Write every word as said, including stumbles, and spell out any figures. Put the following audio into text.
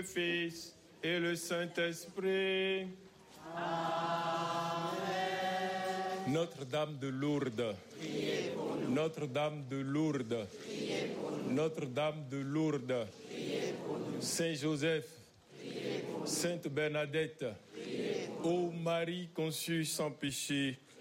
le Fils et le Saint-Esprit. Amen. Notre-Dame de Lourdes, Priez pour nous. Notre-Dame de Lourdes, Priez pour nous. Notre-Dame de Lourdes, Priez pour nous. Saint Joseph, Priez pour nous. Sainte Bernadette, Priez pour nous. ô Marie conçue sans péché,